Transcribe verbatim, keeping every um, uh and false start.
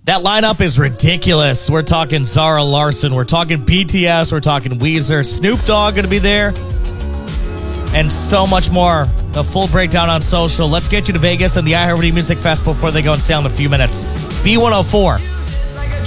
That lineup is ridiculous. We're talking Zara Larsson. We're talking B T S. We're talking Weezer. Snoop Dogg going to be there. And so much more. A full breakdown on social. Let's get you to Vegas and the iHeartRadio Music Fest before they go on sale in a few minutes. B one oh four.